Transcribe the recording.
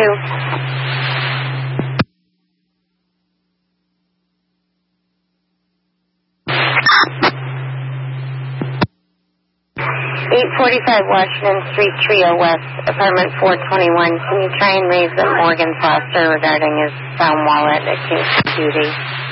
$845 Washington Street, Trio West, apartment 421. Can you try and raise the Morgan Foster regarding his found wallet at King's Beauty?